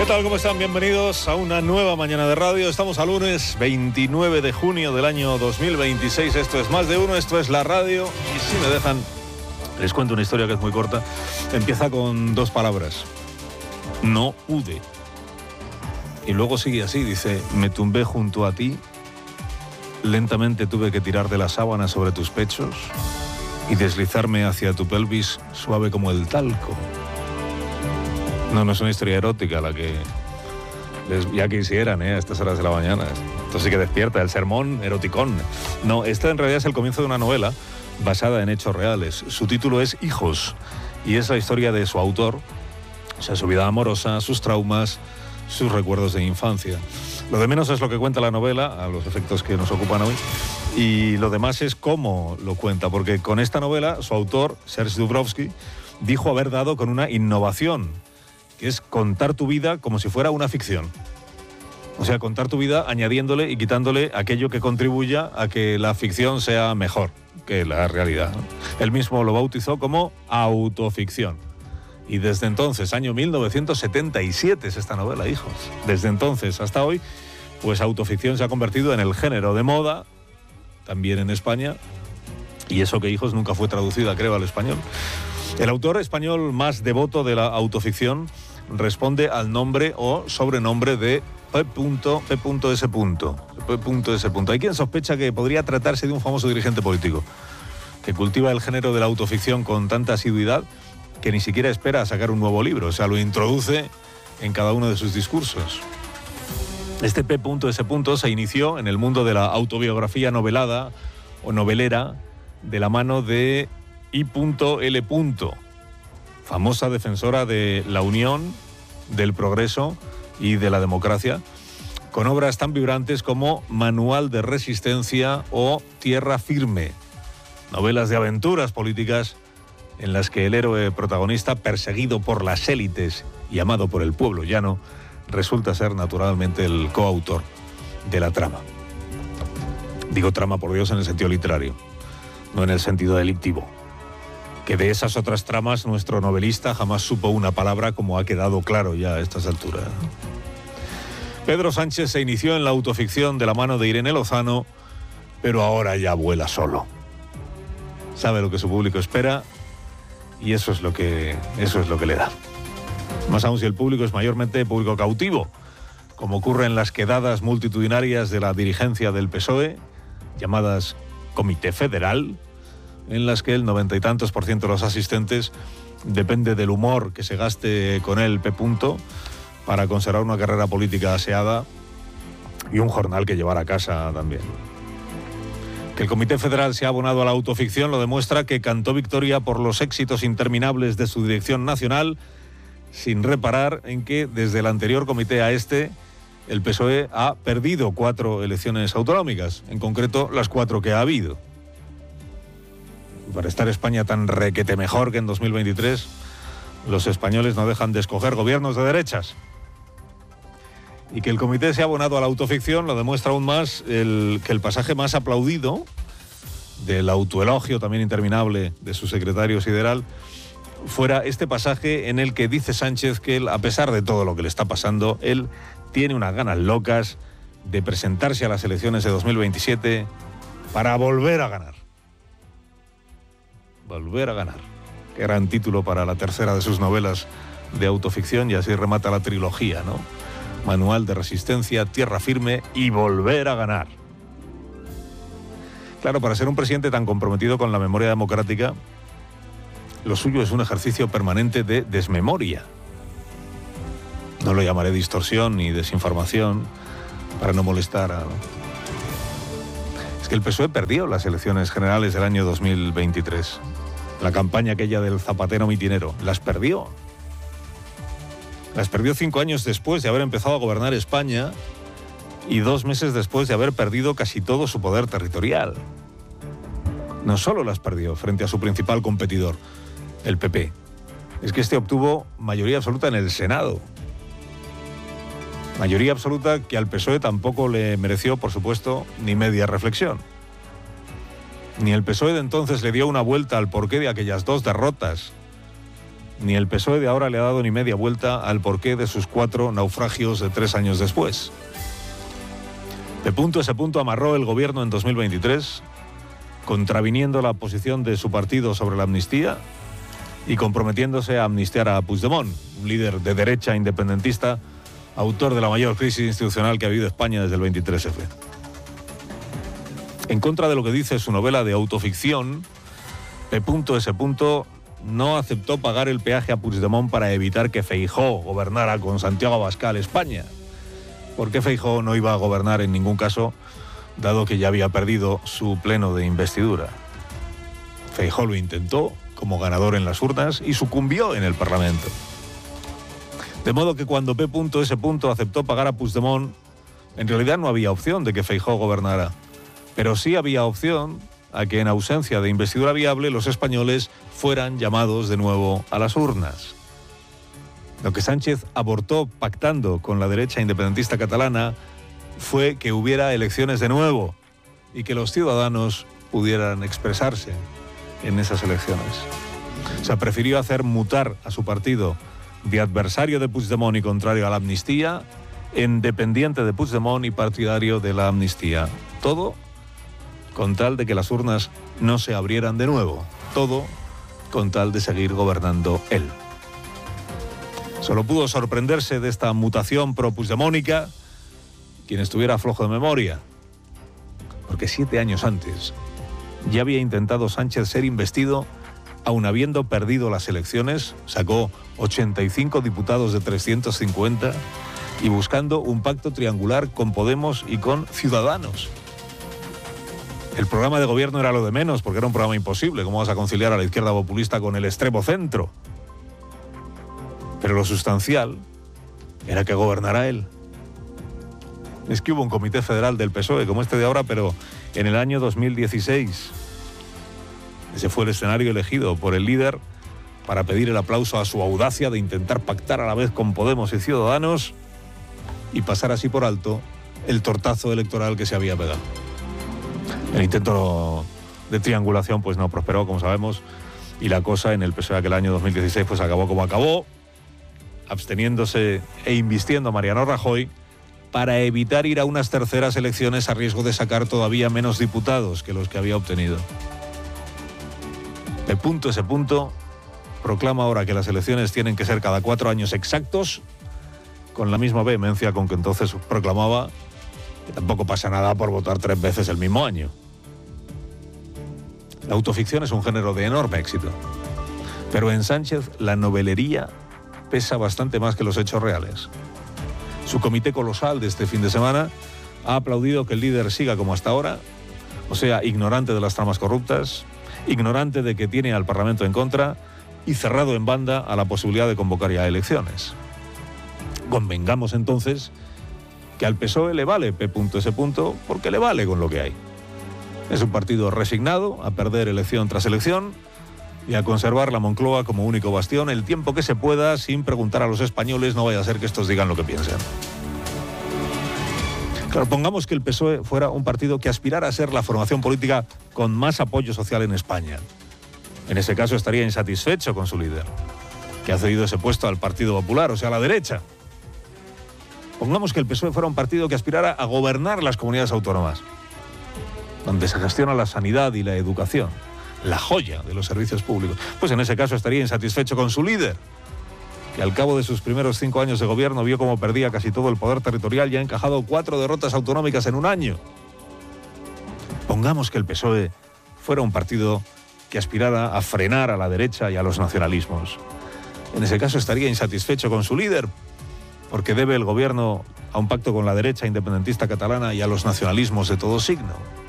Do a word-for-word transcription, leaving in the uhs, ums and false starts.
¿Qué tal? ¿Cómo están? Bienvenidos a una nueva mañana de radio. Estamos a lunes veintinueve de junio del año dos mil veintiséis. Esto es Más de Uno, esto es la radio. Y si me dejan, les cuento una historia que es muy corta. Empieza con dos palabras. No pude. Y luego sigue así, dice: me tumbé junto a ti, lentamente tuve que tirar de la sábana sobre tus pechos y deslizarme hacia tu pelvis suave como el talco. No, no es una historia erótica la que les, ya quisieran, ¿eh? A estas horas de la mañana. Esto sí que despierta, el sermón eroticón. No, esta en realidad es el comienzo de una novela basada en hechos reales. Su título es Hijos y es la historia de su autor, o sea, su vida amorosa, sus traumas, sus recuerdos de infancia. Lo de menos es lo que cuenta la novela, a los efectos que nos ocupan hoy, y lo demás es cómo lo cuenta, porque con esta novela su autor, Serge Dubrovsky, dijo haber dado con una innovación, que es contar tu vida como si fuera una ficción. O sea, contar tu vida añadiéndole y quitándole aquello que contribuya a que la ficción sea mejor que la realidad, ¿no? Él mismo lo bautizó como autoficción. Y desde entonces, año mil novecientos setenta y siete es esta novela, hijos. Desde entonces hasta hoy, pues autoficción se ha convertido en el género de moda, también en España, y eso que Hijos nunca fue traducida, creo, al español. El autor español más devoto de la autoficción responde al nombre o sobrenombre de P. P.S. P.S. Hay quien sospecha que podría tratarse de un famoso dirigente político que cultiva el género de la autoficción con tanta asiduidad que ni siquiera espera a sacar un nuevo libro, o sea, lo introduce en cada uno de sus discursos. Este P S se inició en el mundo de la autobiografía novelada o novelera de la mano de I L famosa defensora de la unión, del progreso y de la democracia, con obras tan vibrantes como Manual de Resistencia o Tierra Firme, novelas de aventuras políticas en las que el héroe protagonista, perseguido por las élites y amado por el pueblo llano, resulta ser naturalmente el coautor de la trama. Digo trama, por Dios, en el sentido literario, no en el sentido delictivo. Que de esas otras tramas nuestro novelista jamás supo una palabra, como ha quedado claro ya a estas alturas. Pedro Sánchez se inició en la autoficción de la mano de Irene Lozano, pero ahora ya vuela solo. Sabe lo que su público espera y eso es lo que, eso es lo que le da. Más aún si el público es mayormente público cautivo, como ocurre en las quedadas multitudinarias de la dirigencia del P S O E, llamadas Comité Federal, en las que el noventa y tantos por ciento de los asistentes depende del humor que se gaste con el P. para conservar una carrera política aseada y un jornal que llevar a casa también. Que el Comité Federal se ha abonado a la autoficción lo demuestra que cantó victoria por los éxitos interminables de su dirección nacional, sin reparar en que desde el anterior comité a este, el P S O E ha perdido cuatro elecciones autonómicas, en concreto las cuatro que ha habido. Para estar España tan requete mejor que en dos mil veintitrés, los españoles no dejan de escoger gobiernos de derechas. Y que el comité se ha abonado a la autoficción lo demuestra aún más el, que el pasaje más aplaudido del autoelogio también interminable de su secretario sideral fuera este pasaje en el que dice Sánchez que él, a pesar de todo lo que le está pasando, él tiene unas ganas locas de presentarse a las elecciones de dos mil veintisiete para volver a ganar. Volver a ganar. Qué gran título para la tercera de sus novelas de autoficción, y así remata la trilogía, ¿no? Manual de Resistencia, Tierra Firme y Volver a ganar. Claro, para ser un presidente tan comprometido con la memoria democrática, lo suyo es un ejercicio permanente de desmemoria. No lo llamaré distorsión ni desinformación para no molestar a... Es que el P S O E perdió las elecciones generales del año dos mil veintitrés. La campaña aquella del zapatero mitinero, las perdió. Las perdió cinco años después de haber empezado a gobernar España y dos meses después de haber perdido casi todo su poder territorial. No solo las perdió frente a su principal competidor, el P P. Es que este obtuvo mayoría absoluta en el Senado. Mayoría absoluta que al P S O E tampoco le mereció, por supuesto, ni media reflexión. Ni el P S O E de entonces le dio una vuelta al porqué de aquellas dos derrotas ni el P S O E de ahora le ha dado ni media vuelta al porqué de sus cuatro naufragios de tres años después. De punto ese punto amarró el gobierno en dos mil veintitrés, contraviniendo la posición de su partido sobre la amnistía y comprometiéndose a amnistiar a Puigdemont, un líder de derecha independentista, autor de la mayor crisis institucional que ha habido España desde el veintitrés efe. En contra de lo que dice su novela de autoficción, P ese no aceptó pagar el peaje a Puigdemont para evitar que Feijóo gobernara con Santiago Abascal España, porque Feijóo no iba a gobernar en ningún caso, dado que ya había perdido su pleno de investidura. Feijóo lo intentó como ganador en las urnas y sucumbió en el Parlamento. De modo que cuando P ese aceptó pagar a Puigdemont, en realidad no había opción de que Feijóo gobernara, pero sí había opción a que en ausencia de investidura viable los españoles fueran llamados de nuevo a las urnas. Lo que Sánchez abortó pactando con la derecha independentista catalana fue que hubiera elecciones de nuevo y que los ciudadanos pudieran expresarse en esas elecciones. O sea, prefirió hacer mutar a su partido de adversario de Puigdemont y contrario a la amnistía en dependiente de Puigdemont y partidario de la amnistía. Todo con tal de que las urnas no se abrieran de nuevo. Todo con tal de seguir gobernando él. Solo pudo sorprenderse de esta mutación pro-puigdemónica quien estuviera flojo de memoria, porque siete años antes ya había intentado Sánchez ser investido, aun habiendo perdido las elecciones, sacó ochenta y cinco diputados de trescientos cincuenta y buscando un pacto triangular con Podemos y con Ciudadanos. El programa de gobierno era lo de menos, porque era un programa imposible. ¿Cómo vas a conciliar a la izquierda populista con el extremo centro? Pero lo sustancial era que gobernara él. Es que hubo un comité federal del P S O E como este de ahora, pero en el año dos mil dieciséis. Ese fue el escenario elegido por el líder para pedir el aplauso a su audacia de intentar pactar a la vez con Podemos y Ciudadanos y pasar así por alto el tortazo electoral que se había pegado. El intento de triangulación pues no prosperó, como sabemos, y la cosa en el P S O E aquel año dos mil dieciséis pues acabó como acabó, absteniéndose e invistiendo a Mariano Rajoy para evitar ir a unas terceras elecciones a riesgo de sacar todavía menos diputados que los que había obtenido. El punto ese punto proclama ahora que las elecciones tienen que ser cada cuatro años exactos, con la misma vehemencia con que entonces proclamaba que tampoco pasa nada por votar tres veces el mismo año. La autoficción es un género de enorme éxito, pero en Sánchez la novelería pesa bastante más que los hechos reales. Su comité colosal de este fin de semana ha aplaudido que el líder siga como hasta ahora, o sea, ignorante de las tramas corruptas, ignorante de que tiene al Parlamento en contra y cerrado en banda a la posibilidad de convocar ya elecciones. Convengamos entonces que al P S O E le vale P ese porque le vale con lo que hay. Es un partido resignado a perder elección tras elección y a conservar la Moncloa como único bastión el tiempo que se pueda sin preguntar a los españoles, no vaya a ser que estos digan lo que piensan. Claro, pongamos que el P S O E fuera un partido que aspirara a ser la formación política con más apoyo social en España. En ese caso estaría insatisfecho con su líder, que ha cedido ese puesto al Partido Popular, o sea, a la derecha. Pongamos que el P S O E fuera un partido que aspirara a gobernar las comunidades autónomas, donde se gestiona la sanidad y la educación, la joya de los servicios públicos. Pues en ese caso estaría insatisfecho con su líder, que al cabo de sus primeros cinco años de gobierno vio cómo perdía casi todo el poder territorial y ha encajado cuatro derrotas autonómicas en un año. Pongamos que el P S O E fuera un partido que aspirara a frenar a la derecha y a los nacionalismos. En ese caso estaría insatisfecho con su líder, porque debe el gobierno a un pacto con la derecha independentista catalana y a los nacionalismos de todo signo.